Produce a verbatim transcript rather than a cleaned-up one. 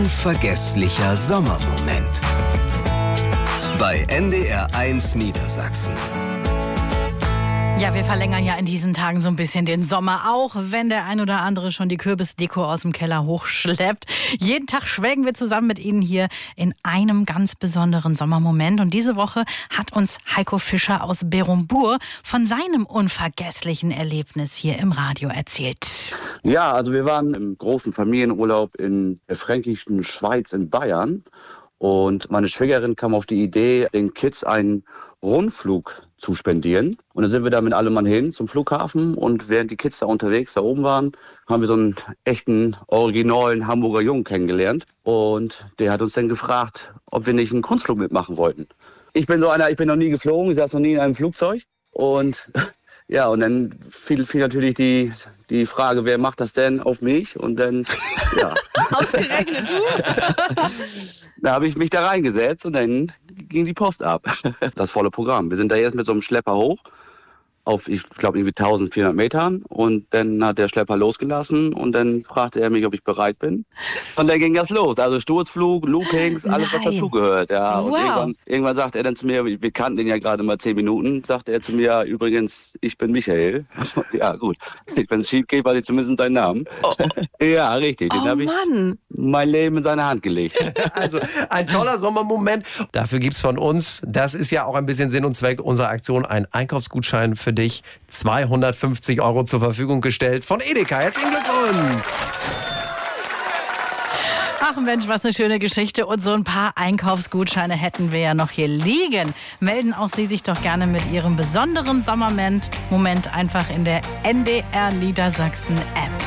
Unvergesslicher Sommermoment bei N D R eins Niedersachsen. Ja, wir verlängern ja in diesen Tagen so ein bisschen den Sommer, auch wenn der ein oder andere schon die Kürbisdeko aus dem Keller hochschleppt. Jeden Tag schwelgen wir zusammen mit Ihnen hier in einem ganz besonderen Sommermoment. Und diese Woche hat uns Heiko Fischer aus Berumbur von seinem unvergesslichen Erlebnis hier im Radio erzählt. Ja, also wir waren im großen Familienurlaub in der fränkischen Schweiz in Bayern. Und meine Schwägerin kam auf die Idee, den Kids einen Rundflug zu spendieren. Und dann sind wir da mit allem Mann hin zum Flughafen. Und während die Kids da unterwegs da oben waren, haben wir so einen echten, originalen Hamburger Jungen kennengelernt. Und der hat uns dann gefragt, ob wir nicht einen Kunstflug mitmachen wollten. Ich bin so einer, ich bin noch nie geflogen, ich saß noch nie in einem Flugzeug. Und ja, und dann fiel, fiel natürlich die, die Frage, wer macht das denn auf mich? Und dann, ja. Ausgerechnet du? Da habe ich mich da reingesetzt und dann ging die Post ab. Das volle Programm. Wir sind da jetzt mit so einem Schlepper hoch auf, ich glaube, irgendwie eintausendvierhundert Metern. Und dann hat der Schlepper losgelassen und dann fragte er mich, ob ich bereit bin. Und dann ging das los. Also Sturzflug, Loopings, alles, was Nein. dazugehört. Ja. Und Wow. irgendwann, irgendwann sagt er dann zu mir, wir kannten den ja gerade mal zehn Minuten, sagte er zu mir, ja, übrigens, ich bin Michael. Ja, gut. Wenn es schief geht, weiß ich zumindest deinen Namen. Oh. Ja, richtig. Den Oh habe ich Mann. mein Leben in seine Hand gelegt. Also ein toller Sommermoment. Dafür gibt's von uns, das ist ja auch ein bisschen Sinn und Zweck unserer Aktion, einen Einkaufsgutschein für dich. zweihundertfünfzig Euro zur Verfügung gestellt von Edeka. Herzlichen Glückwunsch. Ach Mensch, was eine schöne Geschichte. Und so ein paar Einkaufsgutscheine hätten wir ja noch hier liegen. Melden auch Sie sich doch gerne mit Ihrem besonderen Sommermoment Moment einfach in der N D R Niedersachsen App.